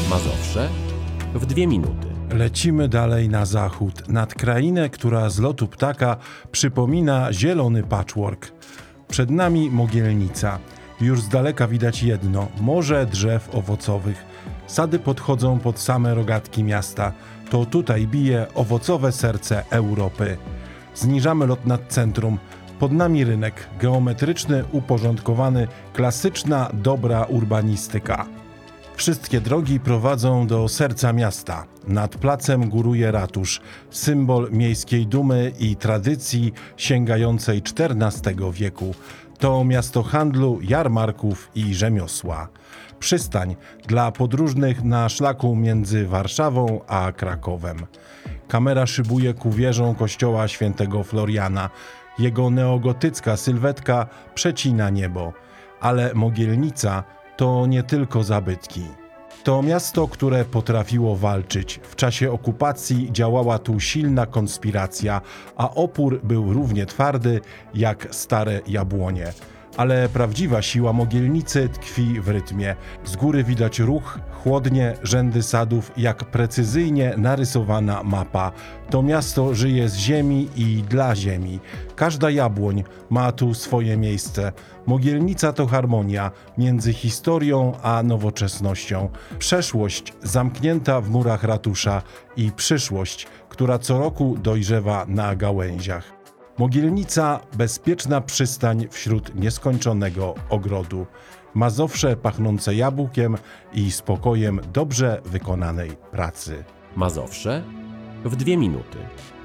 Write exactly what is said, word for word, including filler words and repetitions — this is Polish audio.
Mazowsze w dwie minuty. Lecimy dalej na zachód, nad krainę, która z lotu ptaka przypomina zielony patchwork. Przed nami Mogielnica. Już z daleka widać jedno – morze drzew owocowych. Sady podchodzą pod same rogatki miasta. To tutaj bije owocowe serce Europy. Zniżamy lot nad centrum. Pod nami rynek, geometryczny, uporządkowany, klasyczna, dobra urbanistyka. Wszystkie drogi prowadzą do serca miasta. Nad placem góruje ratusz, symbol miejskiej dumy i tradycji sięgającej czternastego wieku. To miasto handlu, jarmarków i rzemiosła. Przystań dla podróżnych na szlaku między Warszawą a Krakowem. Kamera szybuje ku wieżom kościoła świętego Floriana. Jego neogotycka sylwetka przecina niebo. Ale Mogielnica to nie tylko zabytki. To miasto, które potrafiło walczyć. W czasie okupacji działała tu silna konspiracja, a opór był równie twardy jak stare jabłonie. Ale prawdziwa siła Mogielnicy tkwi w rytmie. Z góry widać ruch, chłodnie, rzędy sadów, jak precyzyjnie narysowana mapa. To miasto żyje z ziemi i dla ziemi. Każda jabłoń ma tu swoje miejsce. Mogielnica to harmonia między historią a nowoczesnością. Przeszłość zamknięta w murach ratusza i przyszłość, która co roku dojrzewa na gałęziach. Mogielnica – bezpieczna przystań wśród nieskończonego ogrodu. Mazowsze pachnące jabłkiem i spokojem dobrze wykonanej pracy. Mazowsze w dwie minuty.